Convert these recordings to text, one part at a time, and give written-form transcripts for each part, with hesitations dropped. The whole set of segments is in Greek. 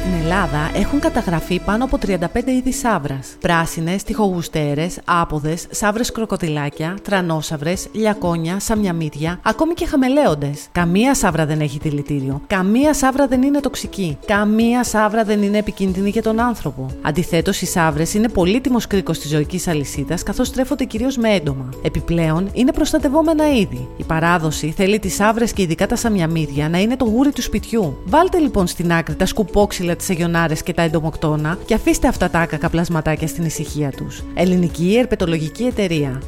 Στην Ελλάδα έχουν καταγραφεί πάνω από 35 είδη σαύρας. Πράσινες, τοιχογουστέρες, άποδες, σαύρες κροκοδιλάκια, τρανόσαυρες, λιακόνια, σαμιαμίδια, ακόμη και χαμελέοντες. Καμία σαύρα δεν έχει δηλητήριο. Καμία σαύρα δεν είναι τοξική. Καμία σαύρα δεν είναι επικίνδυνη για τον άνθρωπο. Αντιθέτως, οι σαύρες είναι πολύτιμος κρίκος της ζωικής αλυσίδας, καθώς τρέφονται κυρίως με έντομα. Επιπλέον, είναι προστατευόμενα είδη. Η παράδοση θέλει τις σαύρες και ειδικά τα σαμιαμίδια να είναι το γούρι του σπιτιού. Βάλτε λοιπόν στην άκρη τα σκουπόξυλα, τις αγιονάρες και τα εντομοκτώνα και αφήστε αυτά τα άκακα πλασματάκια στην ησυχία τους. Ελληνική Ερπετολογική Εταιρεία.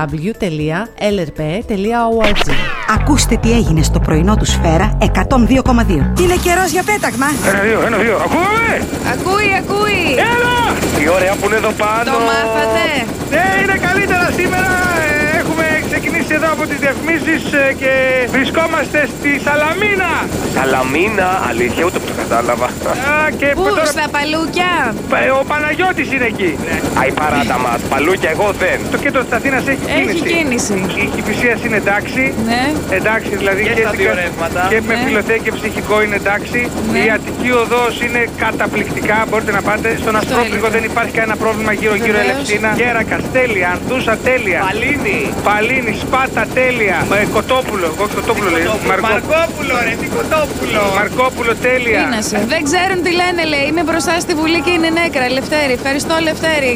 www.lrp.org. Ακούστε τι έγινε στο πρωινό του Σφαίρα 102,2. Είναι καιρός για πέταγμα. Ένα, δύο. Ακούγαμε! Ακούει! Έλα! Η ωραία που είναι εδώ πάνω. Το μάθατε? Ναι, είναι καλύτερα σήμερα. Έχουμε ξεκινήσει εδώ από τις διαφημίσεις και βρισκόμαστε στη Σαλαμίνα. Σαλαμίνα, αλήθεια, ούτε που το κατάλαβα. Πού, τώρα... στα Παλούκια? Ο Παναγιώτης είναι εκεί. Α, η παράτα μας. Παλούκια, εγώ δεν. Το κέντρο της Αθήνας έχει κίνηση. Η Κηφισίας είναι εντάξει. Ναι. Εντάξει, δηλαδή και στα δύο ρεύματα. Και με φιλοθέκευση ηχικό είναι εντάξει. Ναι. Η Αττική Οδός είναι καταπληκτικά. Μπορείτε να πάτε. Στον Αστρόπληγο δεν υπάρχει κανένα πρόβλημα γύρω-γύρω. Ελευσίνα. Γέρακας, τέλεια. Ανθούσα, τέλεια. Παλίνη, Σπάτα, τέλεια. Κοτόπουλο. Μαρκόπουλο, ρε, τι Κοτόπουλο. Μαρκόπουλο, τέλεια. Δεν ξέρουν τι λένε, λέει. Είμαι μπροστά στη Βουλή και είναι νέκρα. Λευτέρη, ευχαριστώ, Λευτέρη.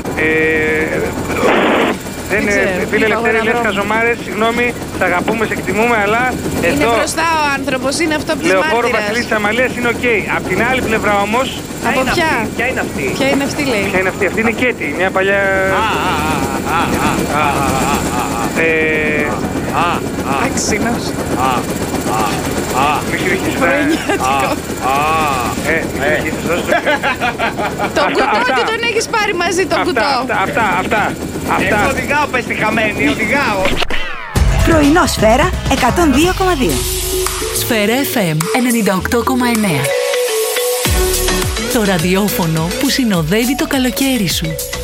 Δεν είναι, φίλε Λευτέρη, λες χαζομάρες, συγγνώμη, σ' αγαπούμε, σε εκτιμούμε, αλλά εδώ... Είναι μπροστά ο άνθρωπος, είναι αυτό που της μάρτυρας. Λεωφόρο Βασιλής Αμαλίας είναι οκ. Απ' την άλλη πλευρά όμως... Από ποια? Ποια είναι αυτή? Ποια είναι αυτή, λέει? Ποια είναι αυτή? Αυτή είναι η Κέτη, μια παλιά... Αξίνος. Μη συνεχίσεις. Πρωινιάτικο. Το κουτάκι τον έχεις πάρει μαζί, το κουτό. Αυτά. Εγώ οδηγάω, πες τη χαμένη, οδηγάω. Πρωινό Σφαίρα 102,2. Σφαίρα FM 98,9. Το ραδιόφωνο που συνοδεύει το καλοκαίρι σου.